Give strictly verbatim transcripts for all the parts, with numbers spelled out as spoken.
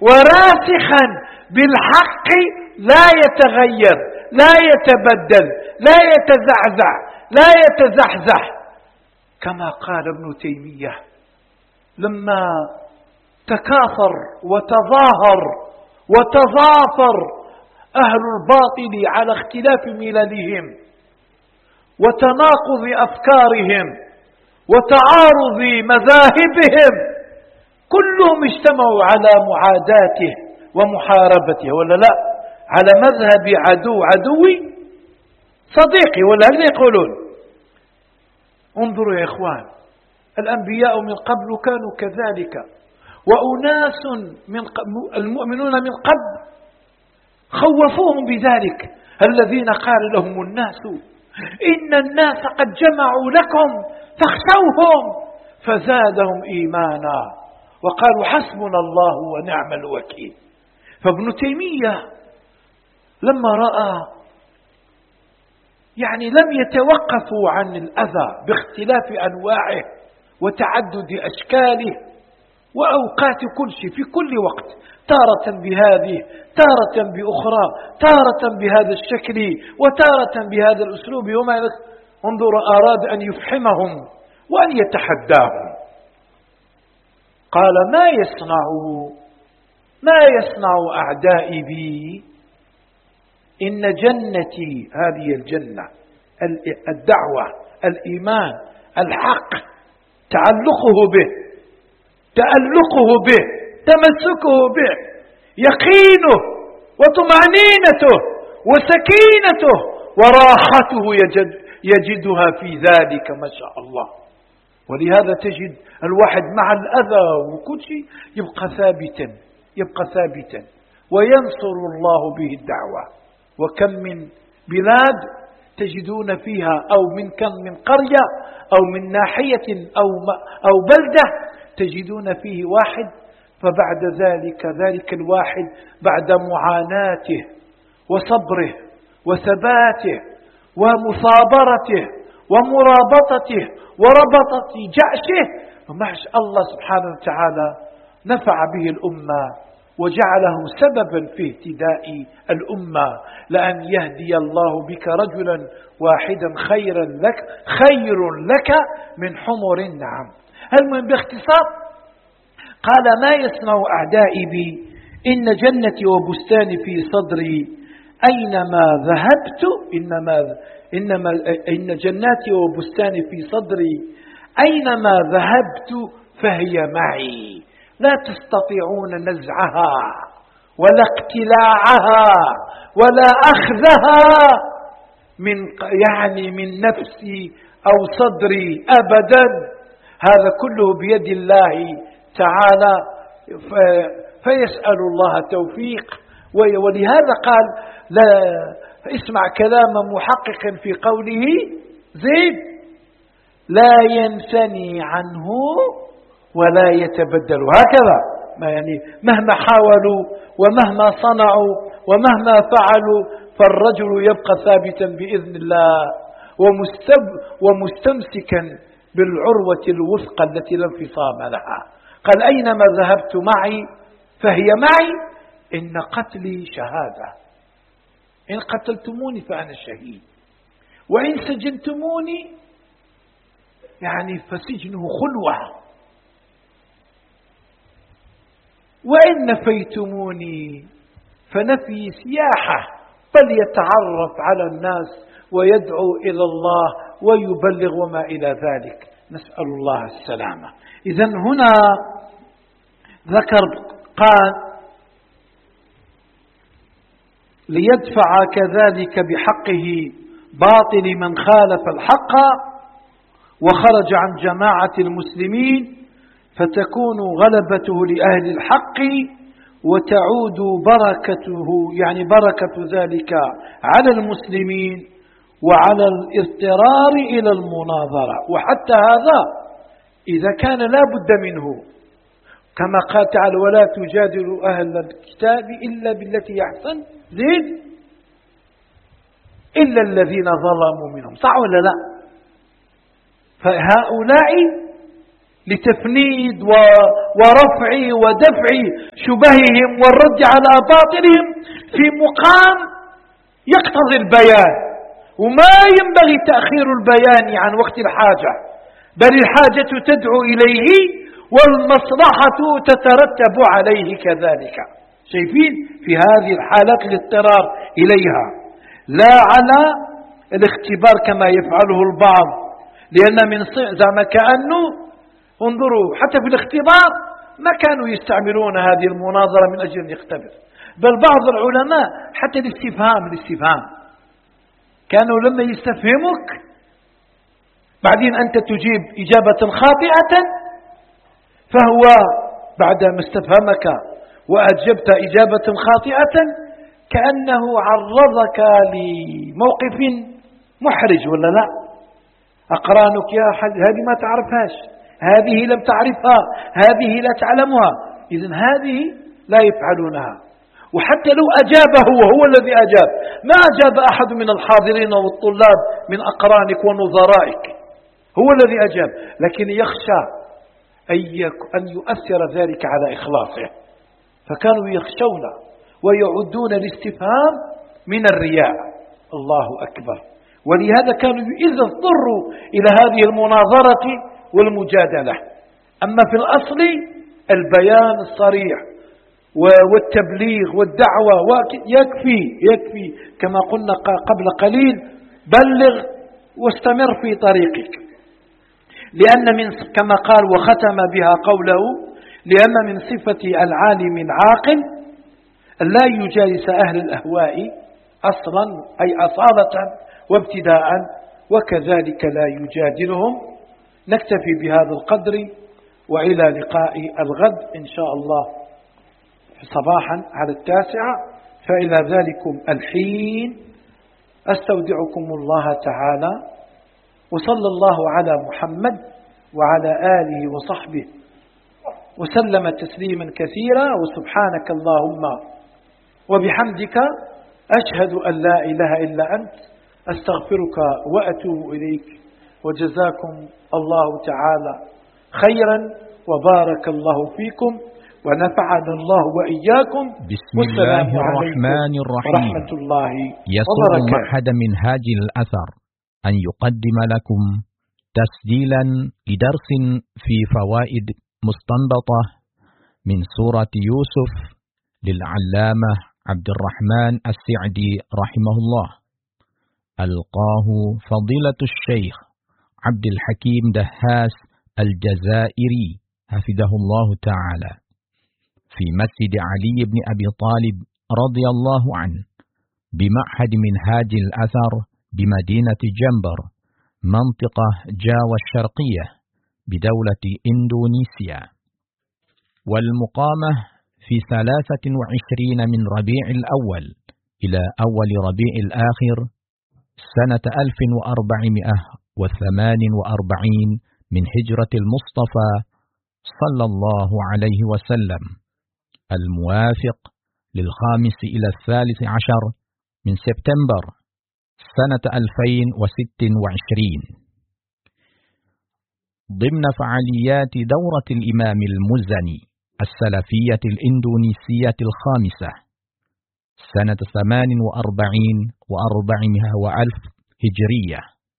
وراسخا بالحق لا يتغير، لا يتبدل، لا يتزعزع، لا يتزحزح، كما قال ابن تيمية لما تكاثر وتظاهر وتظافر أهل الباطل على اختلاف مللهم وتناقض أفكارهم وتعارض مذاهبهم، كلهم اجتمعوا على معاداته ومحاربته، ولا لا؟ على مذهب عدو عدوي صديقي، ولا هل يقولون؟ انظروا يا إخوان، الأنبياء من قبل كانوا كذلك، وأناس من المؤمنون من قبل خوفوهم بذلك، الذين قال لهم الناس إن الناس قد جمعوا لكم فاخشوهم فزادهم إيمانا وقالوا حسبنا الله ونعم الوكيل. فابن تيمية لما رأى يعني لم يتوقفوا عن الأذى باختلاف أنواعه وتعدد أشكاله وأوقات كل شيء في كل وقت، تارة بهذه، تارة بأخرى، تارة بهذا الشكل وتارة بهذا الأسلوب، وما انظر أراد أن يفحمهم وأن يتحداهم. قال ما يصنع ما يصنع أعدائي بي؟ إن جنتي، هذه الجنة، الدعوة، الإيمان، الحق، تعلقه به، تألقه به، تمسكه به، يقينه وطمأنينته وسكينته وراحته يجد يجدها في ذلك ما شاء الله. ولهذا تجد الواحد مع الأذى وكل شيء يبقى ثابتا، يبقى ثابتا وينصر الله به الدعوة. وكم من بلاد تجدون فيها أو من كم من قرية أو من ناحية أو أو بلدة تجدون فيه واحد، فبعد ذلك ذلك الواحد بعد معاناته وصبره وثباته ومثابرته ومرابطته وربطة جأشه، وما شاء الله سبحانه وتعالى نفع به الأمة وجعله سببا في اهتداء الأمة. لأن يهدي الله بك رجلا واحدا خيرا لك خير لك من حمر النعم. المهم باختصار قال ما يصنع أعدائي بي؟ إن جنتي وبستاني في صدري أينما ذهبت، إنما إنما إن جناتي وبستاني في صدري أينما ذهبت فهي معي، لا تستطيعون نزعها ولا اقتلاعها ولا أخذها من يعني من نفسي أو صدري أبدا. هذا كله بيد الله تعالى، فيسأل الله توفيق. ولهذا قال لا اسمع كلام محقق في قوله زيد لا ينثني عنه ولا يتبدل. هكذا ما يعني مهما حاولوا ومهما صنعوا ومهما فعلوا فالرجل يبقى ثابتا بإذن الله ومستمسكا بالعروة الوثقى التي لا انفصام لها. قال أينما ذهبت معي فهي معي، إن قتلي شهادة، إن قتلتموني فأنا شهيد، وإن سجنتموني يعني فسجنه خلوة، وإن نفيتموني فنفي سياحة، بل يتعرف على الناس ويدعو إلى الله ويبلغ وما إلى ذلك. نسأل الله السلامة. إذن هنا ذكر قال ليدفع كذلك بحقه باطل من خالف الحق وخرج عن جماعة المسلمين، فتكون غلبته لأهل الحق وتعود بركته يعني بركة ذلك على المسلمين وعلى الاضطرار إلى المناظرة. وحتى هذا إذا كان لا بد منه، كما قال تعالى ولا تجادلوا أهل الكتاب إلا بالتي يحسن زيد إلا الذين ظلموا منهم، صح ولا لا؟ فهؤلاء لتفنيد ورفع ودفع شبههم والرد على باطلهم في مقام يقتضي البيان، وما ينبغي تأخير البيان عن وقت الحاجة، بل الحاجة تدعو إليه والمصلحة تترتب عليه كذلك. شايفين في هذه الحالات الاضطرار إليها، لا على الاختبار كما يفعله البعض، لأن من زعما كأنه انظروا حتى في الاختبار ما كانوا يستعملون هذه المناظرة من أجل أن يختبر، بل بعض العلماء حتى الاستفهام الاستفهام كانوا لما يستفهمك بعدين أنت تجيب إجابة خاطئة، فهو بعدما استفهمك وأجبت إجابة خاطئة كأنه عرضك لموقف محرج ولا لا؟ أقرانك يا حد هذه ما تعرفهاش، هذه لم تعرفها، هذه لا تعلمها، إذن هذه لا يفعلونها. وحتى لو أجابه وهو الذي أجاب، ما أجاب أحد من الحاضرين والطلاب من أقرانك ونظرائك، هو الذي أجاب، لكن يخشى أن يؤثر ذلك على إخلاصه، فكانوا يخشون ويعدون الاستفهام من الرياء. الله أكبر. ولهذا كانوا إذا اضطروا إلى هذه المناظرة والمجادلة. أما في الأصل البيان الصريح والتبليغ والدعوة يكفي يكفي كما قلنا قبل قليل، بلغ واستمر في طريقك، لأن من كما قال وختم بها قوله لأن من صفة العالم العاقل أن لا يجالس أهل الأهواء أصلا أي أصالة وابتداء، وكذلك لا يجادلهم. نكتفي بهذا القدر، وإلى لقاء الغد إن شاء الله صباحا على التاسعة، فإلى ذلكم الحين أستودعكم الله تعالى، وصلى الله على محمد وعلى آله وصحبه وسلم تسليما كثيرا، وسبحانك اللهم وبحمدك أشهد أن لا إله إلا أنت أستغفرك وأتوب إليك، وجزاكم الله تعالى خيرا وبارك الله فيكم ونفعنا الله وإياكم. بسم الله الرحمن الرحيم. ورحمة الله يسر معهد منهاج الأثر أن يقدم لكم تسجيلا لدرس في فوائد مستنبطة من سورة يوسف للعلامة عبد الرحمن السعدي رحمه الله، ألقاه فضيلة الشيخ عبد الحكيم دهاس الجزائري حفظه الله تعالى في مسجد علي بن أبي طالب رضي الله عنه بمعهد منهاج الأثر بمدينة جنبر منطقة جاوة الشرقية بدولة إندونيسيا، والمقامة في ثلاثة وعشرين من ربيع الأول إلى أول ربيع الآخر سنة ألف وأربعمائة وثمان وأربعين من هجرة المصطفى صلى الله عليه وسلم، الموافق للخامس إلى الثالث عشر من سبتمبر سنة ألفين وست وعشرين، ضمن فعاليات دورة الإمام المزني السلفية الإندونيسية الخامسة سنة ثمان وأربعين وأربعمائة وألف هجرية.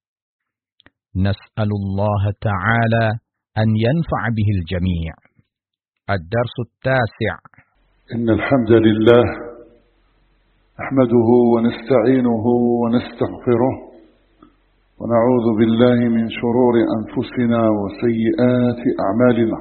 نسأل الله تعالى أن ينفع به الجميع. الدرس التاسع. إن الحمد لله نحمده ونستعينه ونستغفره ونعوذ بالله من شرور أنفسنا وسيئات أعمالنا،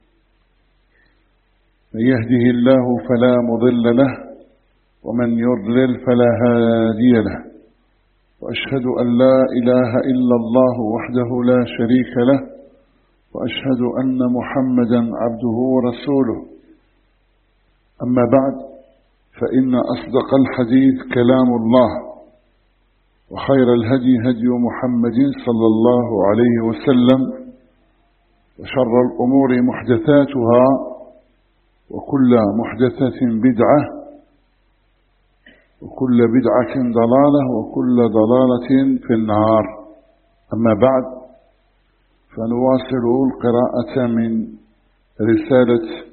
من يهده الله فلا مضل له ومن يضلل فلا هادي له، وأشهد أن لا إله إلا الله وحده لا شريك له، وأشهد أن محمدا عبده ورسوله. أما بعد، فإن أصدق الحديث كلام الله، وخير الهدي هدي محمد صلى الله عليه وسلم، وشر الأمور محدثاتها، وكل محدثة بدعة، وكل بدعة ضلالة، وكل ضلالة في النار. أما بعد، فنواصل القراءة من رسالة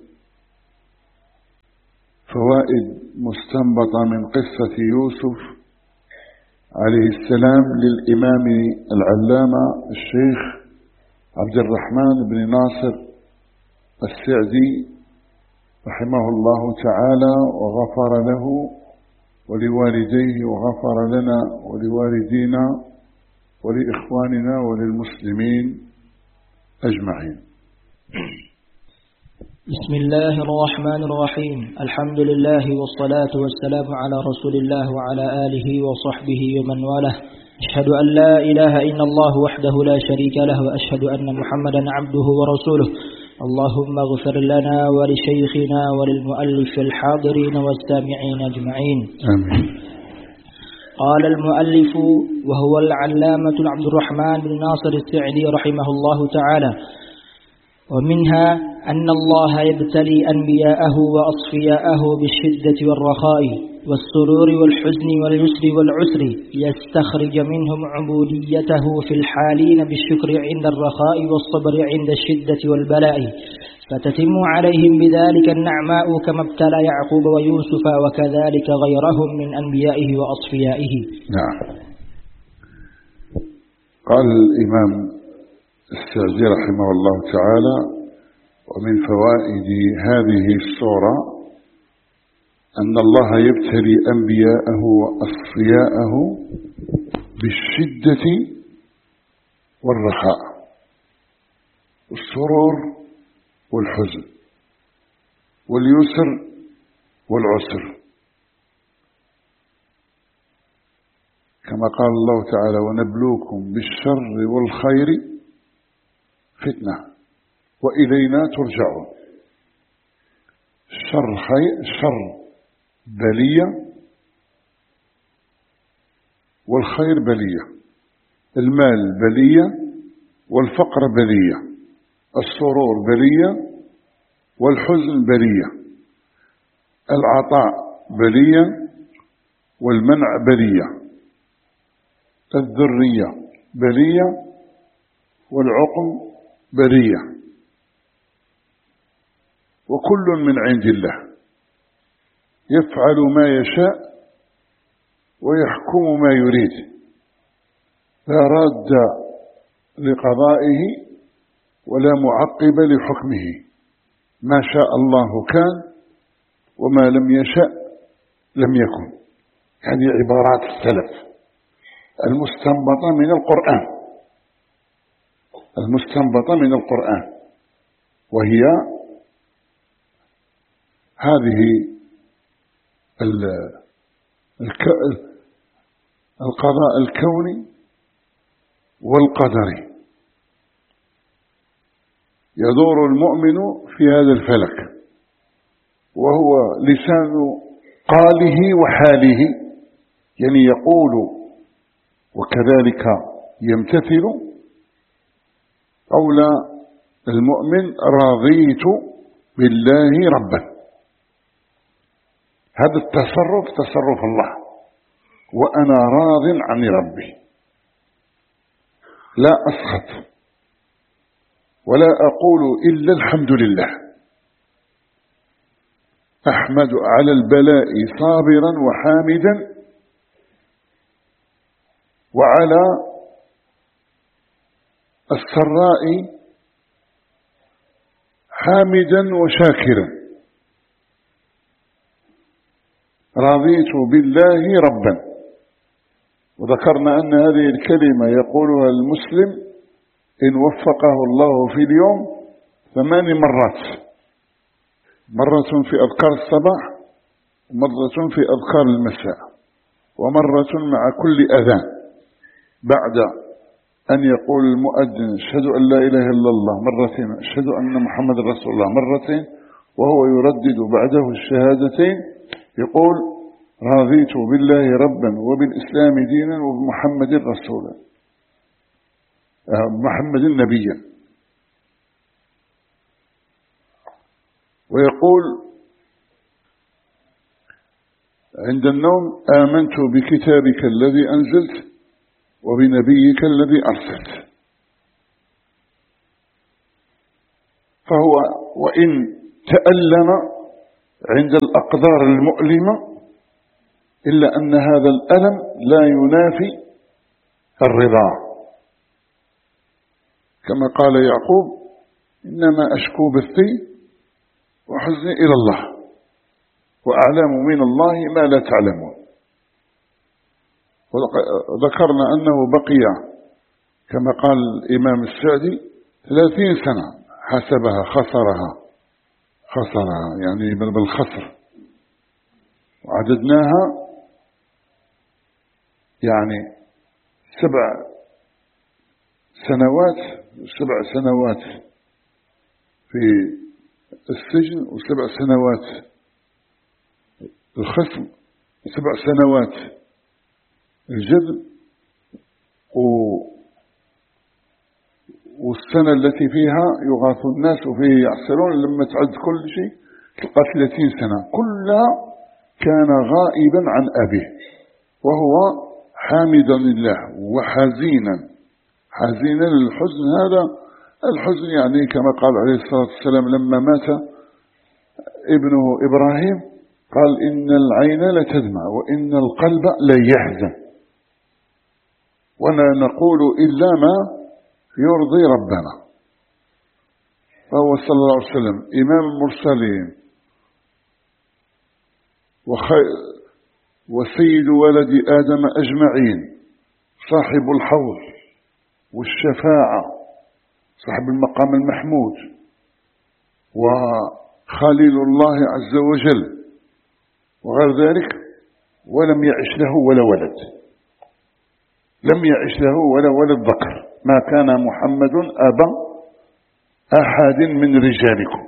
فوائد مستنبطة من قصة يوسف عليه السلام للإمام العلامة الشيخ عبد الرحمن بن ناصر السعدي رحمه الله تعالى وغفر له ولوالديه وغفر لنا ولوالدينا ولإخواننا وللمسلمين أجمعين. بسم الله الرحمن الرحيم. الحمد لله والصلاة والسلام على رسول الله وعلى آله وصحبه ومن والاه. أشهد أن لا إله إلا الله وحده لا شريك له وأشهد أن محمدا عبده ورسوله. اللهم اغفر لنا ولشيخنا وللمؤلف الحاضرين والسامعين أجمعين. آمين. قال المؤلف وهو العلامة عبد الرحمن بن ناصر السعدي رحمه الله تعالى: ومنها أن الله يبتلي أنبياءه وأصفياءه بالشدة والرخاء والسرور والحزن واليسر والعسر ليستخرج منهم عبوديته في الحالين بالشكر عند الرخاء والصبر عند الشدة والبلاء، فتتم عليهم بذلك النعماء كما ابتلى يعقوب ويوسف وكذلك غيرهم من أنبيائه وأصفيائه. نعم. قال الإمام السعدي رحمه الله تعالى: ومن فوائد هذه السورة أن الله يبتلي أنبياءه وأصفياءه بالشدة والرخاء والسرور والحزن واليسر والعسر، كما قال الله تعالى: ونبلوكم بالشر والخير فتنة وإلينا ترجعون. الشر خير، الشر بلية والخير بلية، المال بلية والفقر بلية، السرور بلية والحزن بلية، العطاء بلية والمنع بلية، الذرية بلية والعقم بلية، وكل من عند الله يفعل ما يشاء ويحكم ما يريد، لا راد لقضائه ولا معقب لحكمه، ما شاء الله كان وما لم يشأ لم يكن. هذه عبارات السلف المستنبطة من القرآن، المستنبطة من القرآن، وهي هذه القضاء الكوني والقدري. يدور المؤمن في هذا الفلك وهو لسان قاله وحاله، يعني يقول وكذلك يمتثل قول المؤمن: رضيت بالله ربا. هذا التصرف تصرف الله، وأنا راض عن ربي، لا أسخط ولا أقول إلا الحمد لله، أحمد على البلاء صابرا وحامدا، وعلى السراء حامدا وشاكرا. رضيت بالله ربا. وذكرنا أن هذه الكلمة يقولها المسلم إن وفقه الله في اليوم ثمان مرات، مرة في أذكار الصباح، ومرة في أذكار المساء، ومرة مع كل أذان بعد أن يقول المؤذن: أشهد أن لا إله إلا الله، مرتين، أشهد أن محمد رسول الله، مرتين، وهو يردد بعده الشهادتين يقول: رضيت بالله ربا وبالإسلام دينا وبمحمد رسولا، محمد نبيا. ويقول عند النوم: آمنت بكتابك الذي أنزلت وبنبيك الذي أرسلت. فهو وإن تألم عند الأقدار المؤلمة إلا أن هذا الألم لا ينافي الرضا، كما قال يعقوب: إنما أشكو بثي وحزني إلى الله وأعلم من الله ما لا تعلمون. وذكرنا أنه بقي كما قال الإمام السعدي ثلاثين سنة حسبها خسرها خسرها يعني بالخسر، وعددناها يعني سبع سنوات سبع سنوات في السجن وسبع سنوات الخصم وسبع سنوات الجذب و والسنة التي فيها يغاث الناس وفيه يعسرون. لما تعد كل شيء تلقى ثلاثين سنة كلها كان غائبا عن أبيه وهو حامدا لله وحزينا حزينا. الحزن هذا الحزن يعني كما قال عليه الصلاة والسلام لما مات ابنه إبراهيم قال: إن العين لتدمع وإن القلب ليحزن، ولا نقول إلا ما يرضي ربنا. فهو صلى الله عليه وسلم إمام المرسلين وسيد ولد آدم أجمعين، صاحب الحوض والشفاعة، صاحب المقام المحمود، وخليل الله عز وجل وغير ذلك، ولم يعش له ولا ولد، لم يعش له ولا ولد ذكر. ما كان محمد أبا أحد من رجالكم.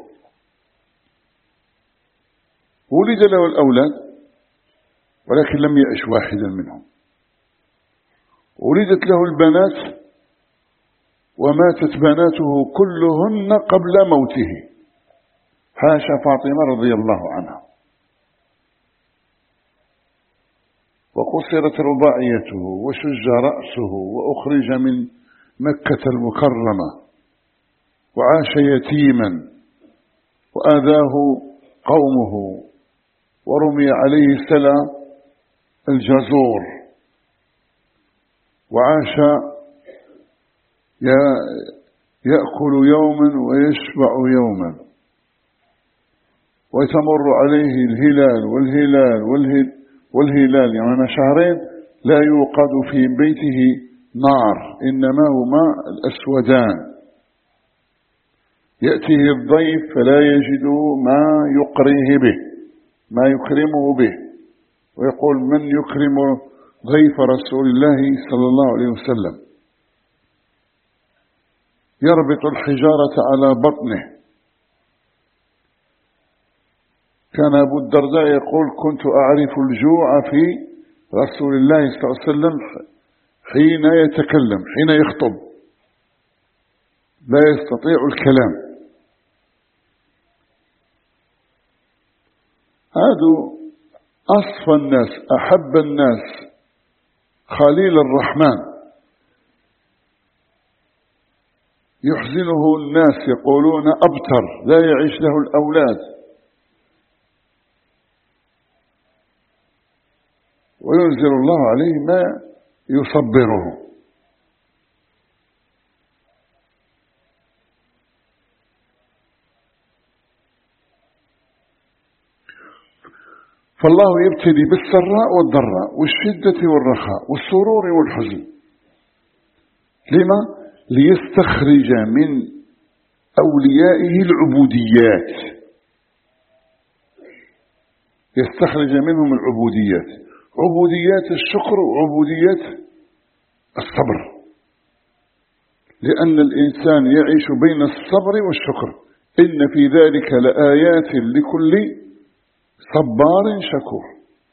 ولد له الأولاد ولكن لم يعش واحدا منهم. ولدت له البنات وماتت بناته كلهن قبل موته، حاشا فاطمة رضي الله عنها. وقصرت رباعيته وشج رأسه وأخرج من مكة المكرمة وعاش يتيما وآذاه قومه ورمي عليه سلا الجزور وعاش يأكل يوما ويشبع يوما ويتمر عليه الهلال والهلال والهلال والهلال يعني شهرين لا يوقد في بيته نار إنما هما الأسودان. يأتيه الضيف فلا يجد ما يقريه به ما يكرمه به، ويقول: من يكرم ضيف رسول الله صلى الله عليه وسلم؟ يربط الحجارة على بطنه. كان أبو الدرداء يقول: كنت أعرف الجوع في رسول الله صلى الله عليه وسلم حين يتكلم حين يخطب لا يستطيع الكلام. هذا أصفى الناس أحب الناس خليل الرحمن. يحزنه الناس يقولون أبتر لا يعيش له الأولاد، وينزل الله عليه ما يصبره. فالله يبتلي بالسراء والضراء والشدة والرخاء والسرور والحزن. لما؟ ليستخرج من أوليائه العبوديات، يستخرج منهم العبوديات، عبوديات الشكر وعبوديات الصبر، لأن الإنسان يعيش بين الصبر والشكر. إن في ذلك لآيات لكل صبار شكور.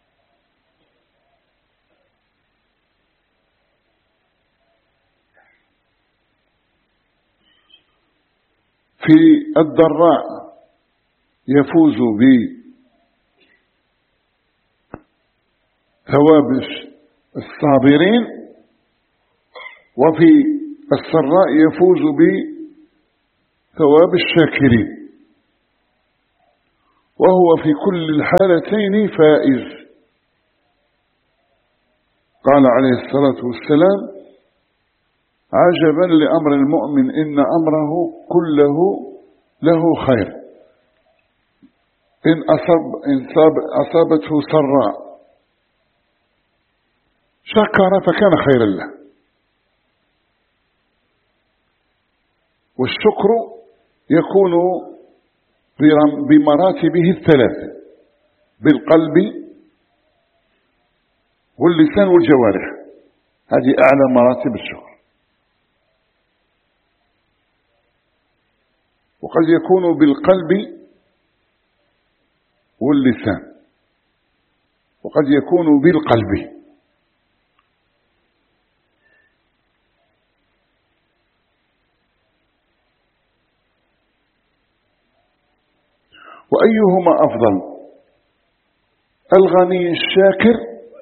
في الضراء يفوز بثواب الصابرين، وفي السراء يفوز ثواب الشاكرين، وهو في كل الحالتين فائز. قال عليه الصلاة والسلام: عجبا لأمر المؤمن إن أمره كله له خير، إن أصاب إن أصابته سراء شكر فكان خيرا له. والشكر يكون بمراتبه الثلاث: بالقلب واللسان والجوارح، هذه أعلى مراتب الشكر. وقد يكون بالقلب واللسان، وقد يكون بالقلب. وأيهما أفضل، الغني الشاكر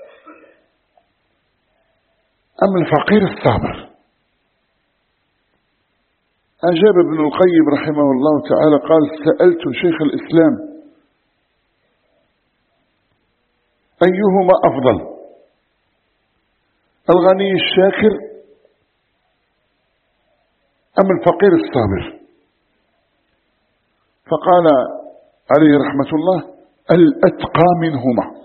أم الفقير الصابر؟ أجاب ابن القيم رحمه الله تعالى قال: سألت شيخ الإسلام أيهما أفضل، الغني الشاكر أم الفقير الصابر؟ فقال عليه رحمة الله: الأتقى منهما.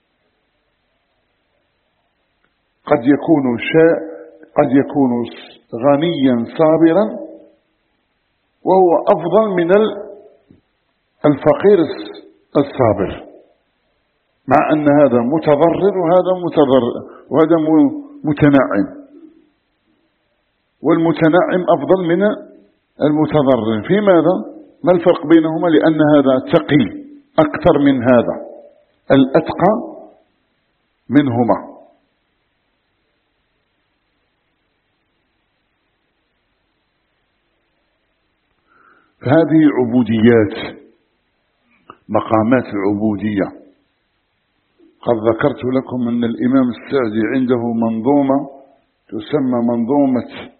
قد يكون شاء قد يكون غنيا صابرا وهو أفضل من الفقير الصابر، مع أن هذا متضرر وهذا متضرر وهذا متنعم، والمتنعم أفضل من المتضرر. في ماذا؟ ما الفرق بينهما؟ لأن هذا تقي أكثر من هذا، الأتقى منهما. فهذه عبوديات، مقامات العبودية. قد ذكرت لكم أن الإمام السعدي عنده منظومة تسمى منظومة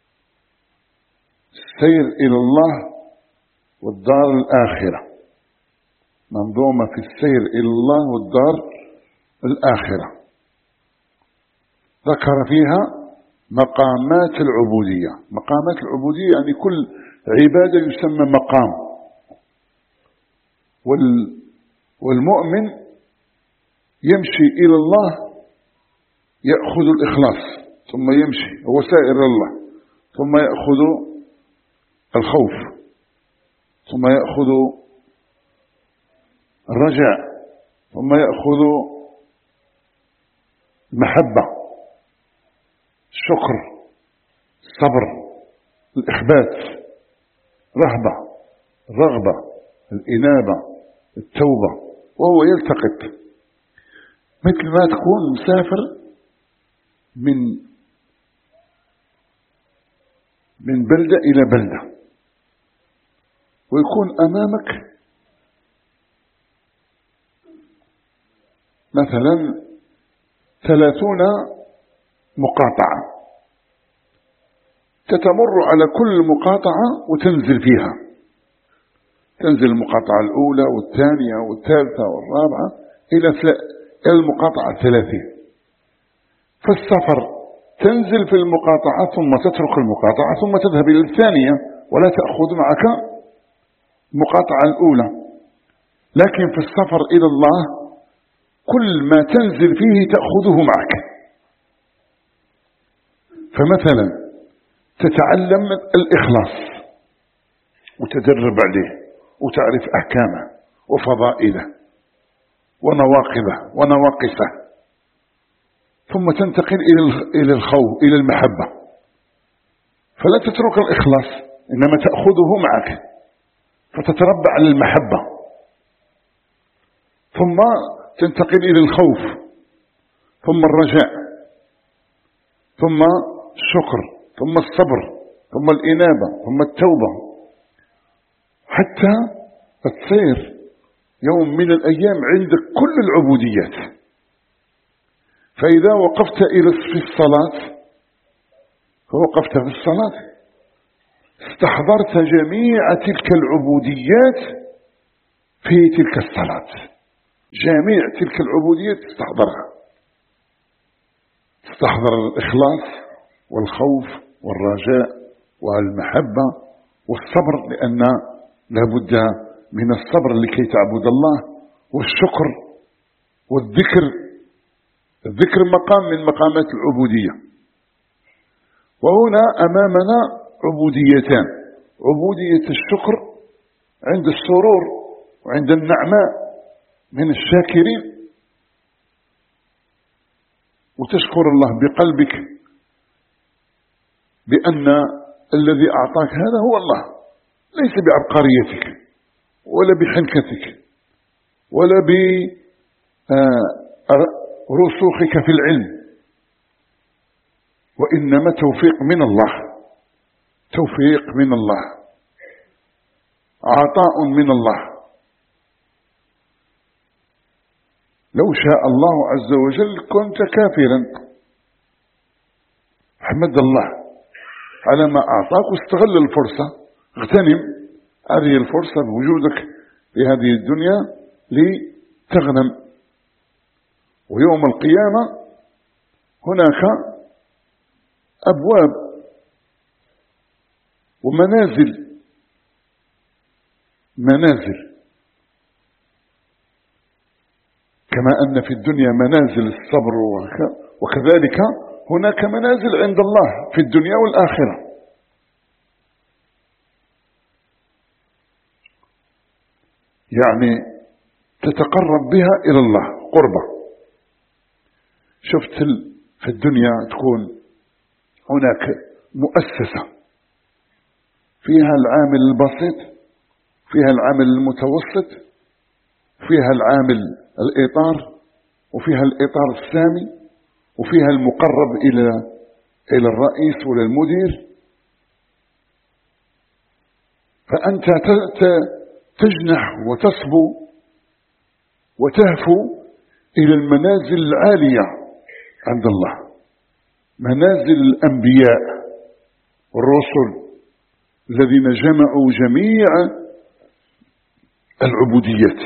السير إلى الله والدار الآخرة، منظومة في السير إلى الله والدار الآخرة. ذكر فيها مقامات العبودية. مقامات العبودية يعني كل عبادة يسمى مقام. والمؤمن يمشي إلى الله يأخذ الإخلاص، ثم يمشي هو سائر إلى الله، ثم يأخذ الخوف، ثم يأخذ الرجاء، ثم يأخذ المحبة، الشكر، الصبر، الإخبات، رهبة، الرغبة، الإنابة، التوبة، وهو يلتقط مثل ما تكون مسافر من من بلدة إلى بلدة، ويكون أمامك مثلا ثلاثون مقاطعة، تتمر على كل مقاطعة وتنزل فيها، تنزل المقاطعة الأولى والثانية والثالثة والرابعة إلى المقاطعة الثلاثين. فالسفر تنزل في المقاطعة ثم تترك المقاطعة ثم تذهب إلى الثانية ولا تأخذ معك المقاطعة الأولى. لكن في السفر إلى الله كل ما تنزل فيه تأخذه معك. فمثلا تتعلم الإخلاص وتدرب عليه وتعرف أحكامه وفضائله ونواقضه ونواقصه، ثم تنتقل إلى الخوف إلى المحبة، فلا تترك الإخلاص إنما تأخذه معك فتتربى على المحبة، ثم تنتقل إلى الخوف، ثم الرجاء، ثم الشكر، ثم الصبر، ثم الإنابة، ثم التوبة، حتى تصير يوم من الأيام عندك كل العبوديات. فإذا وقفت إلى في الصلاة فوقفت في الصلاة استحضرت جميع تلك العبوديات في تلك الصلاة، جميع تلك العبوديات تستحضرها، تستحضر الإخلاص والخوف والرجاء والمحبة والصبر، لأن لابد من الصبر لكي تعبد الله، والشكر والذكر. الذكر مقام من مقامات العبودية. وهنا أمامنا عبوديتان: عبودية الشكر عند السرور وعند النعماء من الشاكرين، وتشكر الله بقلبك بأن الذي أعطاك هذا هو الله، ليس بعبقريتك ولا بحنكتك ولا برسوخك في العلم، وإنما توفيق من الله، توفيق من الله، عطاء من الله. لو شاء الله عز وجل كنت كافرا، احمد الله على ما أعطاك واستغل الفرصة، اغتنم هذه الفرصة بوجودك في هذه الدنيا لتغنم. ويوم القيامة هناك أبواب ومنازل، منازل كما أن في الدنيا منازل الصبر، وكذلك هناك منازل عند الله في الدنيا والآخرة. يعني تتقرب بها إلى الله قربة. شفت في الدنيا تكون هناك مؤسسة فيها العامل البسيط، فيها العامل المتوسط، فيها العامل الإطار، وفيها الإطار السامي، وفيها المقرب إلى إلى الرئيس ولا المدير. فأنت تجنح وتصبو وتهفو إلى المنازل العالية عند الله، منازل الأنبياء والرسل الذين جمعوا جميع العبوديات.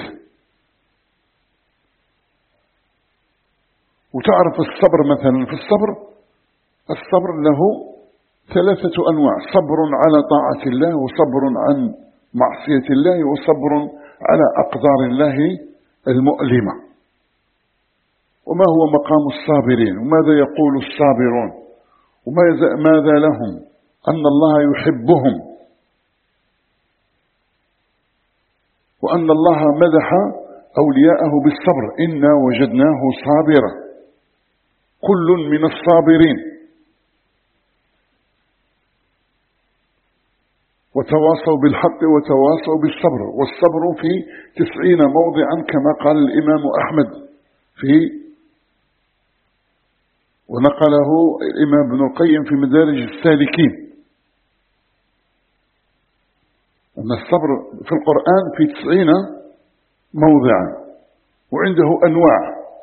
وتعرف الصبر مثلا، في الصبر الصبر له ثلاثة أنواع: صبر على طاعة الله، وصبر عن معصية الله، وصبر على أقدار الله المؤلمة. وما هو مقام الصابرين؟ وماذا يقول الصابرون؟ وماذا لهم؟ أن الله يحبهم، وأن الله مدح أولياءه بالصبر: إنا وجدناه صابرا، كل من الصابرين. وتواصوا بالحق وتواصوا بالصبر، والصبر في تسعين موضعا كما قال الإمام أحمد في ونقله الإمام ابن القيم في مدارج السالكين، أن الصبر في القرآن في تسعين موضعا، وعنده أنواع.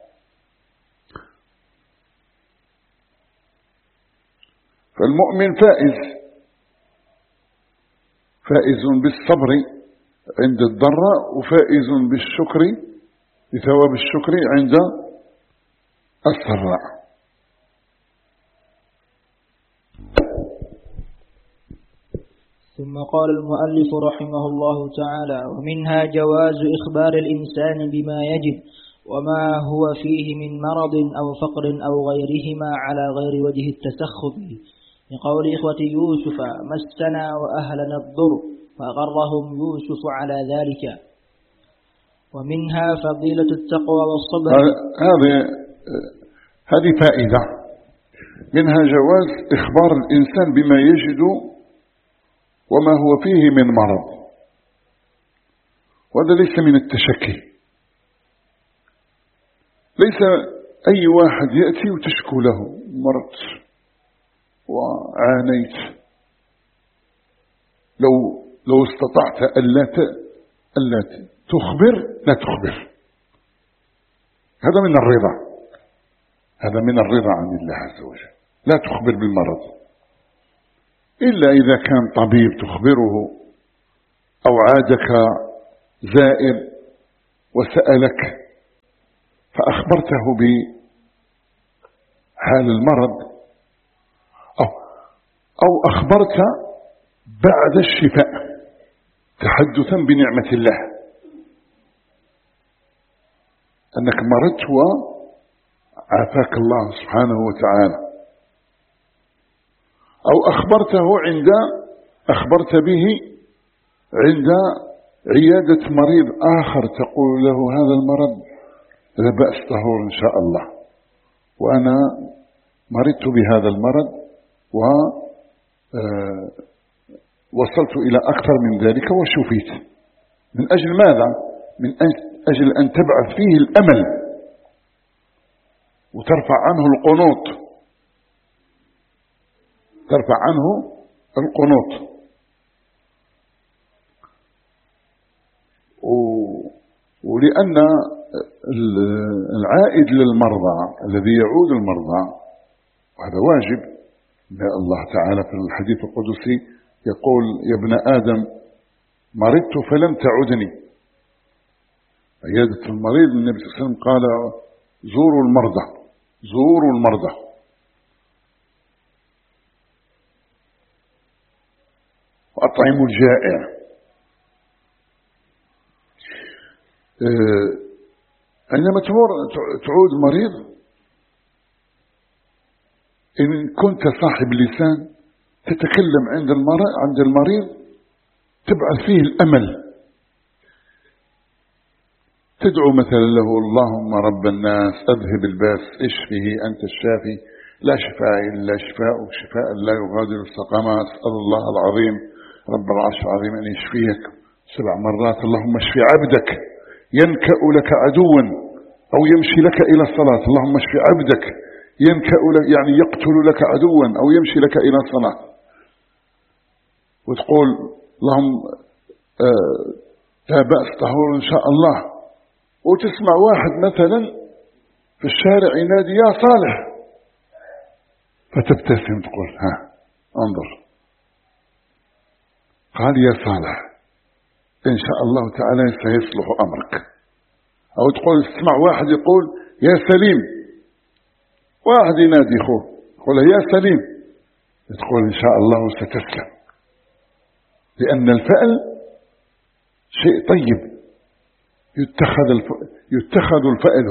فالمؤمن فائز، فائز بالصبر عند الضراء، وفائز بالشكر بثواب الشكر عند السراء. ثم قال المؤلف رحمه الله تعالى: ومنها جواز إخبار الإنسان بما يجب وما هو فيه من مرض أو فقر أو غيرهما على غير وجه التسخط، لقول إخوة يوسف: مسنا وأهلنا الضر، فغرهم يوسف على ذلك. ومنها فضيلة التقوى والصبر. هذه هذه فائدة منها: جواز إخبار الإنسان بما يجد وما هو فيه من مرض. وهذا ليس من التشكي، ليس أي واحد يأتي وتشكو له: مرض وعانيت. لو لو استطعت ألا ألا تخبر لا تخبر. هذا من الرضا، هذا من الرضا عن الله عز وجل. لا تخبر بالمرض إلا إذا كان طبيب تخبره أو عادك زائر وسألك فأخبرته بحال المرض أو, أو أخبرت بعد الشفاء تحدثا بنعمة الله أنك مرضت وعافاك الله سبحانه وتعالى، أو أخبرته عند أخبرت به عند عيادة مريض آخر تقول له هذا المرض لا بأس طهور إن شاء الله، وأنا مرضت بهذا المرض ووصلت إلى أكثر من ذلك وشفيت. من أجل ماذا؟ من أجل أن تبعث فيه الأمل وترفع عنه القنوط، ترفع عنه القنوط. ولأن العائد للمرضى الذي يعود المرضى وهذا واجب، الله تعالى في الحديث القدسي يقول يا ابن آدم مرضت فلم تعدني. عيادة المريض النبي صلى الله عليه وسلم قال زوروا المرضى زوروا المرضى. وأطعموا الجائع. عندما تعود مريض إن كنت صاحب لسان تتكلم عند المريض عند المريض تبعث فيه الأمل، تدعو مثلا له اللهم رب الناس أذهب الباس اشفه أنت الشافي لا شفاء إلا شفاء شفاء لا يغادر سقما. أسأل الله العظيم رب العرش العظيم أن يشفيك سبع مرات. اللهم اشف عبدك ينكأ لك عدوا أو يمشي لك إلى الصلاة. اللهم اشف عبدك ينكأ لك يعني يقتل لك عدوا أو يمشي لك إلى الصلاة. وتقول اللهم آه لا بأس طهور إن شاء الله. وتسمع واحد مثلا في الشارع ينادي يا صالح فتبتسم تقول ها انظر قال يا صالح إن شاء الله تعالى سيصلح أمرك. أو تقول تسمع واحد يقول يا سليم، واحد ينادي أخوه يقول يا سليم تقول إن شاء الله ستسلم، لأن الفأل شيء طيب يتخذ يتخذ الفأل.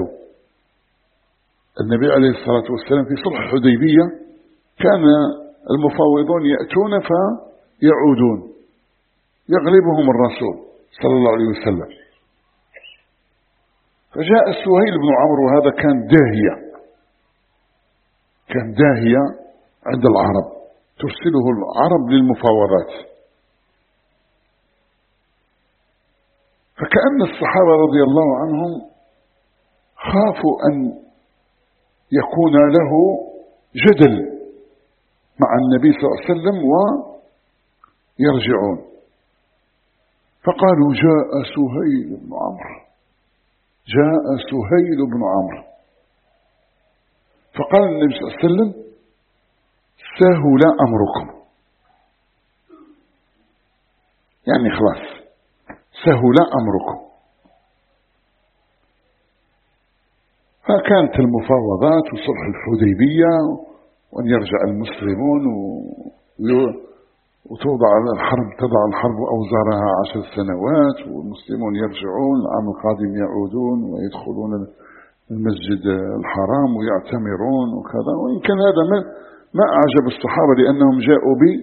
النبي عليه الصلاة والسلام في صلح الحديبية كان المفاوضون يأتون فيعودون يغلبهم الرسول صلى الله عليه وسلم. فجاء سهيل بن عمرو وهذا كان داهية كان داهية عند العرب ترسله العرب للمفاوضات. فكأن الصحابة رضي الله عنهم خافوا أن يكون له جدل مع النبي صلى الله عليه وسلم ويرجعون. فقالوا جاء سهيل بن عمرو جاء سهيل بن عمرو. فقال النبي صلى الله عليه وسلم سهل أمركم، يعني خلاص سهل أمركم. فكانت المفاوضات وصلح الحديبية وأن يرجع المسلمون وتوضع الحرب تضع الحرب أوزارها عشر سنوات والمسلمون يرجعون العام القادم يعودون ويدخلون المسجد الحرام ويعتمرون وكذا. وإن كان هذا ما, ما أعجب الصحابة لأنهم جاءوا بي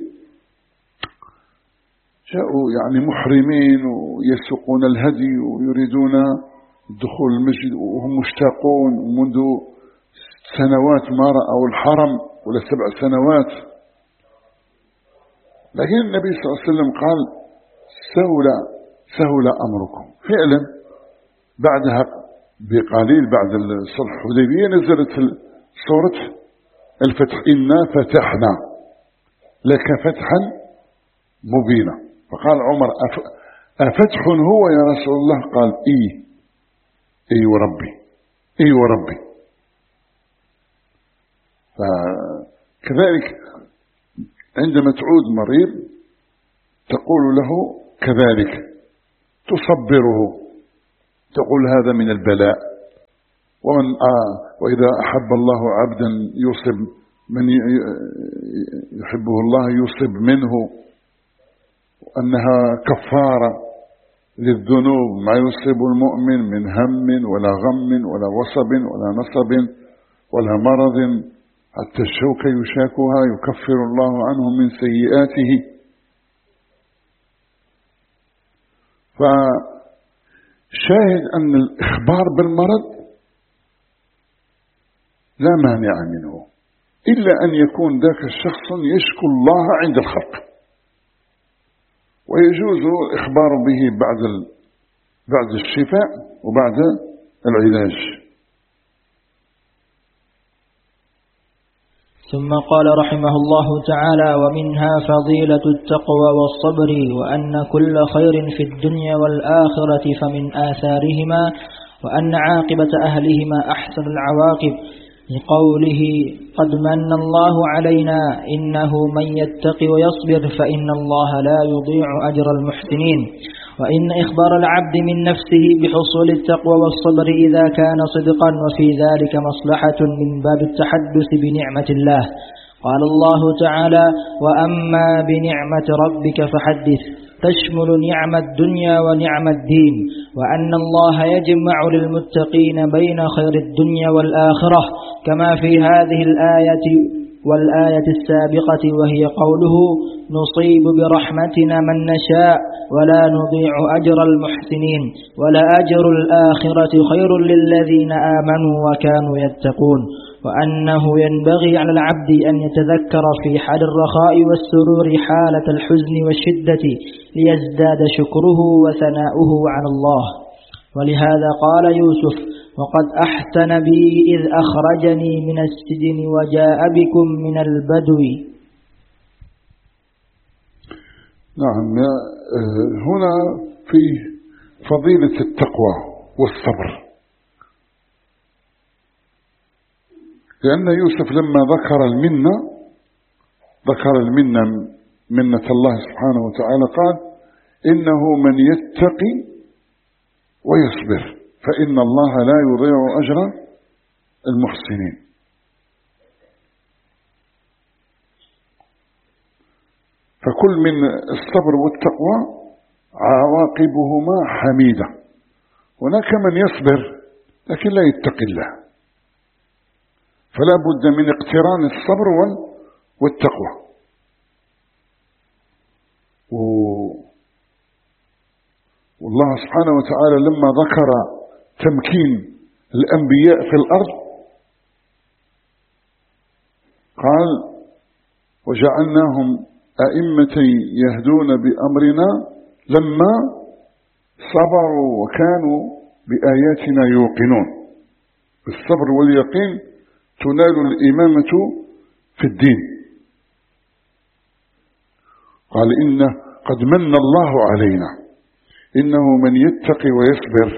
جاءوا يعني محرمين ويسوقون الهدي ويريدون دخول المسجد وهم مشتاقون منذ سنوات ما رأوا الحرم ولا سبع سنوات. لكن النبي صلى الله عليه وسلم قال سهل سهل أمركم. فعلا بعدها بقليل بعد الصلح الحديبية نزلت سورة الفتح إنا فتحنا لك فتحا مبينا. فقال عمر أفتح هو يا رسول الله؟ قال إيه إيه وربي إيه وربي. فكذلك عندما تعود مريض تقول له كذلك، تصبره، تقول هذا من البلاء. ومن آه وإذا أحب الله عبدا يصب من يحبه الله يصب منه، أنها كفارة للذنوب ما يصيب المؤمن من هم ولا غم ولا وصب ولا نصب ولا مرض، حتى الشوك يشاكها يكفر الله عنه من سيئاته. فشاهد أن الإخبار بالمرض لا مانع منه، إلا أن يكون ذاك الشخص يشكو الله عند الخلق، ويجوز الإخبار به بعد بعد الشفاء وبعد العلاج. ثم قال رحمه الله تعالى: ومنها فضيلة التقوى والصبر، وأن كل خير في الدنيا والآخرة فمن آثارهما، وأن عاقبة أهلهما أحسن العواقب، لقوله: قد من الله علينا إنه من يتق ويصبر فإن الله لا يضيع أجر المحسنين. وإن إخبار العبد من نفسه بحصول التقوى والصبر إذا كان صدقا، وفي ذلك مصلحة من باب التحدث بنعمة الله. قال الله تعالى: وأما بنعمة ربك فحدث، تشمل نعم الدنيا ونعم الدين، وأن الله يجمع للمتقين بين خير الدنيا والآخرة، كما في هذه الآية والآية السابقة، وهي قوله: نصيب برحمتنا من نشاء ولا نضيع أجر المحسنين، ولأجر الآخرة خير للذين آمنوا وكانوا يتقون. وأنه ينبغي على العبد أن يتذكر في حال الرخاء والسرور حالة الحزن والشدة، ليزداد شكره وثناؤه على الله. ولهذا قال يوسف: وقد أحسن بي إذ أخرجني من السجن وجاء بكم من البدو. نعم، هنا في فضيلة التقوى والصبر، لأن يوسف لما ذكر المنة ذكر المنة منة الله سبحانه وتعالى، قال: إنه من يتقي ويصبر فإن الله لا يضيع أجر المحسنين. فكل من الصبر والتقوى عواقبهما حميدة. هناك من يصبر لكن لا يتقي الله، فلا بد من اقتران الصبر والتقوى. والله سبحانه وتعالى لما ذكر تمكين الأنبياء في الأرض قال: وجعلناهم أئمة يهدون بأمرنا لما صبروا وكانوا بآياتنا يوقنون. بالصبر واليقين تنال الإمامة في الدين. قال: إن قد من الله علينا إنه من يتقي ويصبر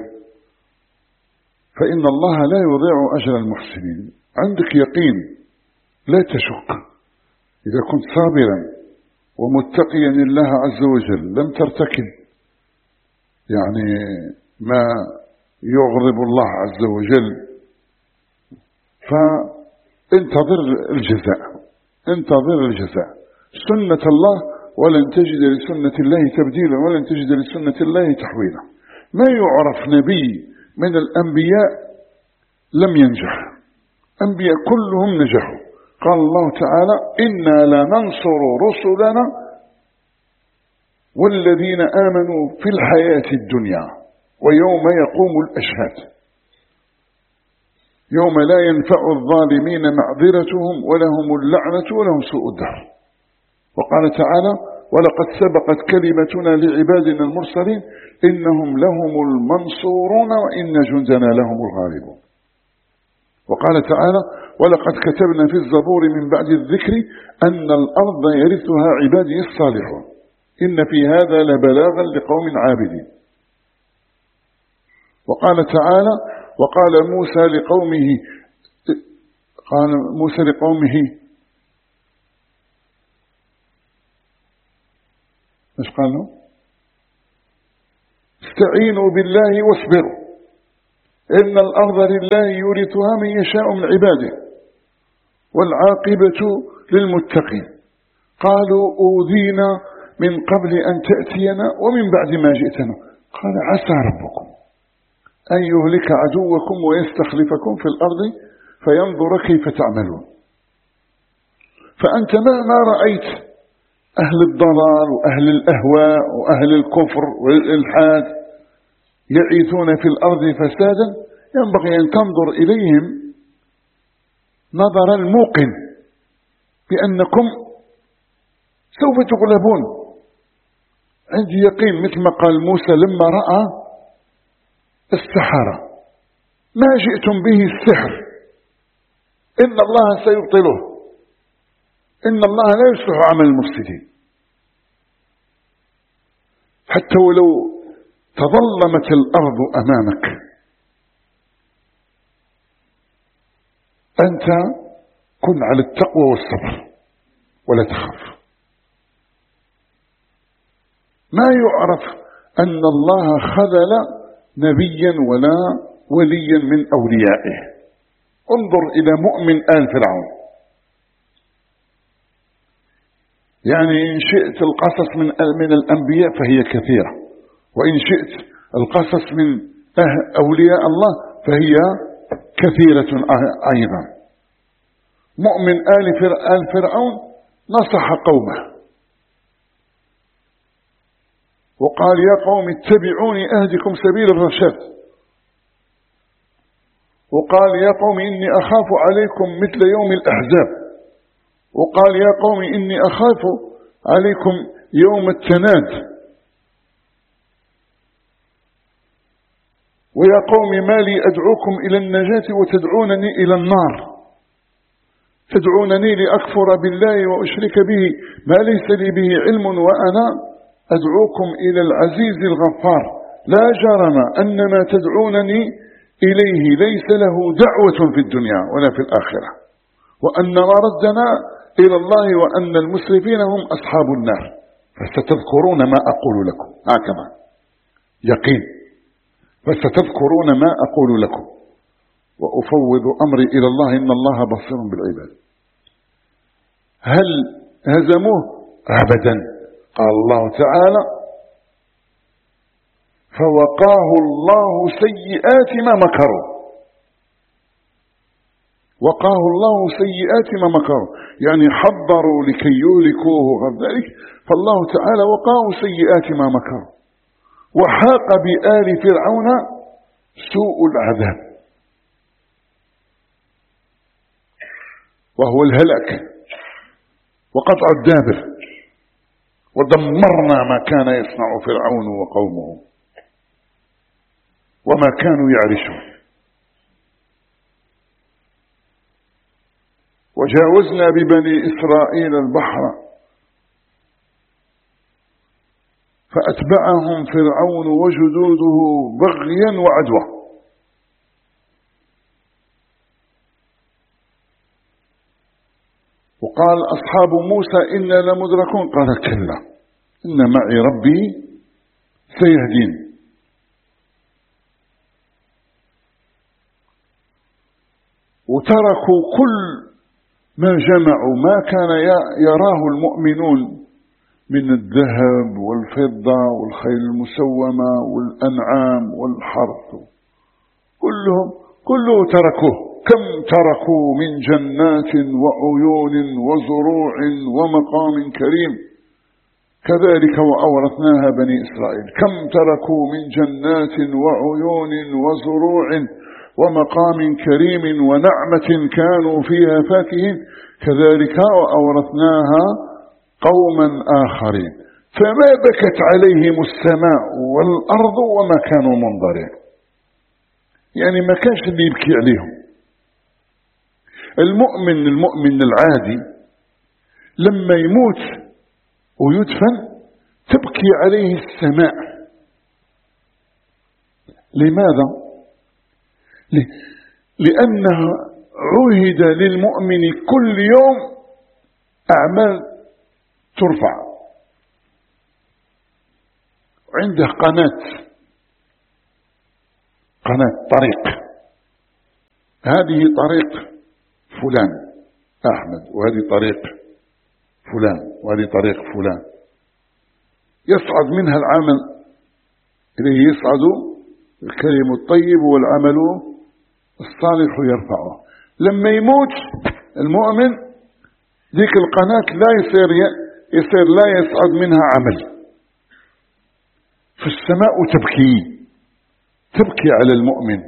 فإن الله لا يضيع أجر المحسنين. عندك يقين، لا تشك. إذا كنت صابرا ومتقيا لله عز وجل لم ترتكب يعني ما يغضب الله عز وجل، فانتظر الجزاء، انتظر الجزاء. سنة الله ولن تجد لسنة الله تبديلا ولن تجد لسنة الله تحويلا. ما يعرف نبي من الأنبياء لم ينجح، أنبياء كلهم نجحوا. قال الله تعالى: إنا لننصر رسلنا والذين آمنوا في الحياة الدنيا ويوم يقوم الأشهاد، يوم لا ينفع الظالمين معذرتهم ولهم اللعنة ولهم سوء الدار. وقال تعالى: ولقد سبقت كلمتنا لعبادنا المرسلين إنهم لهم المنصورون وإن جندنا لهم الغالبون. وقال تعالى: ولقد كتبنا في الزبور من بعد الذكر أن الأرض يرثها عبادي الصالحون إن في هذا لبلاغا لقوم عابدين. وقال تعالى: وقال موسى لقومه قال موسى لقومه ايش قال له؟ استعينوا بالله واصبروا إن الأرض لله يورثها من يشاء من عباده والعاقبة للمتقين. قالوا أوذينا من قبل أن تأتينا ومن بعد ما جئتنا. قال عسى ربكم أن يهلك عدوكم ويستخلفكم في الأرض فينظر كيف تعملون. فأنت ما رأيت أهل الضلال وأهل الأهواء وأهل الكفر والإلحاد يعيثون في الأرض فسادا، ينبغي أن تنظر إليهم نظر الموقن بأنكم سوف تغلبون. عندي يقين مثل ما قال موسى لما رأى السحرة: ما جئتم به السحر إن الله سيبطله، إن الله لا يصلح عمل المفسدين. حتى ولو تظلمت الأرض أمامك أنت كن على التقوى والصبر ولا تخاف. ما يعرف أن الله خذل نبيا ولا وليا من أوليائه. انظر إلى مؤمن آل فرعون، يعني إن شئت القصص من من الأنبياء فهي كثيرة، وإن شئت القصص من أولياء الله فهي كثيرة أيضا. مؤمن آل فرعون نصح قومه وقال: يا قوم اتبعوني أهدكم سبيل الرشاد. وقال: يا قوم إني أخاف عليكم مثل يوم الأحزاب. وقال: يا قوم إني أخاف عليكم يوم التناد. ويا قوم ما لي أدعوكم إلى النجاة وتدعونني إلى النار، تدعونني لأكفر بالله وأشرك به ما ليس لي به علم وأنا أدعوكم إلى العزيز الغفار. لا جرم أن ما تدعونني إليه ليس له دعوة في الدنيا ولا في الآخرة، وأن مردنا إلى الله وأن المسرفين هم أصحاب النار. فستذكرون ما أقول لكم. هكذا يقين. فستذكرون ما أقول لكم وأفوض أمري إلى الله إن الله بصير بالعباد. هل هزموه؟ أبدا. قال الله تعالى: فوقاه الله سيئات ما مكروا. وقاه الله سيئات ما مكروا، يعني حضروا لكي يهلكوه وغير ذلك، فالله تعالى وقاه سيئات ما مكروا. وحاق بآل فرعون سوء العذاب وهو الهلاك وقطع الدابر. ودمرنا ما كان يصنع فرعون وقومه وما كانوا يعرشون. وجاوزنا ببني إسرائيل البحر فأتبعهم فرعون وجنوده بغيا وعدوى. وقال أصحاب موسى إنا لمدركون. قال: كلا إن معي ربي سيهدين. وتركوا كل ما جمعوا ما كان يراه المؤمنون من الذهب والفضة والخيل المسومة والأنعام والحرث، كلهم كله تركوه. كم تركوا من جنات وعيون وزروع ومقام كريم. كذلك وأورثناها بني إسرائيل. كم تركوا من جنات وعيون وزروع ومقام كريم ونعمة كانوا فيها فاكهين. كذلك وأورثناها قوما آخرين فما بكت عليهم السماء والأرض وما كانوا منظرين. يعني ما كانش اللي يبكي عليهم. المؤمن المؤمن العادي لما يموت ويدفن تبكي عليه السماء. لماذا؟ لأنه عهد للمؤمن كل يوم أعمال ترفع. وعنده قناة قناة طريق، هذه طريق فلان أحمد، وهذه طريق فلان، وهذه طريق فلان، يصعد منها العمل إليه، يصعد الكلم الطيب والعمل الصالح يرفعه. لما يموت المؤمن ذيك القناة لا يصير يصير لا يصعد منها عمل، فالسماء تبكي تبكي على المؤمن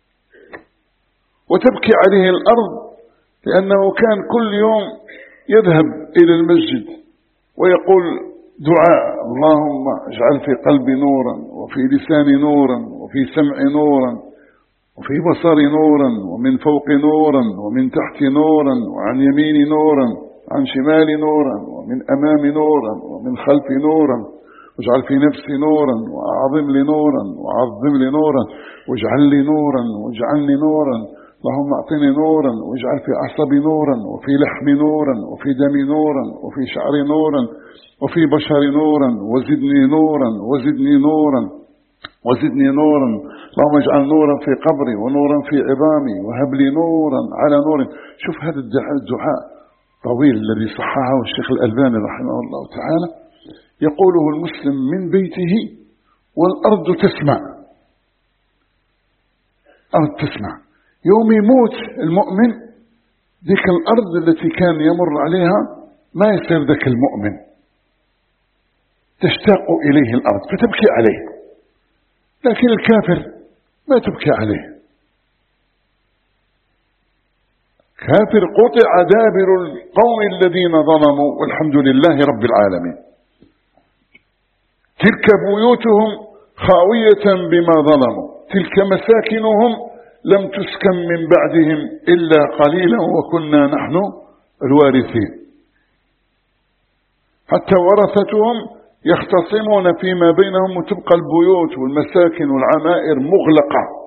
وتبكي عليه الأرض، لأنه كان كل يوم يذهب إلى المسجد ويقول دعاء: اللهم اجعل في قلبي نورا، وفي لساني نورا، وفي سمعي نورا، وفي بصري نورا، ومن فوق نورا، ومن تحت نورا، وعن يميني نورا، عن شمالي نورا، ومن أمامي نورا، ومن خلفي نورا، واجعل في نفسي نورا، وأعظم لي نورا، وعظم لي نورا، واجعل لي نورا، واجعلني نورا، اللهم اعطني نورا، واجعل في أعصابي نورا، وفي لحمي نورا، وفي دمي نورا، وفي شعري نورا، وفي بشري نورا، وزدني نورا، وزدني نورا، وزدني نورا، اللهم اجعل نورا في قبري، ونورا في عظامي، وهب لي نورا على نور. شوف هذا الدعاء طويل الذي صححه الشيخ الألباني رحمه الله تعالى، يقوله المسلم من بيته والأرض تسمع، أرض تسمع. يوم يموت المؤمن ذيك الأرض التي كان يمر عليها ما يصير ذاك المؤمن، تشتاق إليه الأرض فتبكي عليه، لكن الكافر ما تبكي عليه. كافر قطع دابر القوم الذين ظلموا والحمد لله رب العالمين. تلك بيوتهم خاوية بما ظلموا، تلك مساكنهم لم تسكن من بعدهم إلا قليلا وكنا نحن الوارثين. حتى ورثتهم يختصمون فيما بينهم، وتبقى البيوت والمساكن والعمائر مغلقة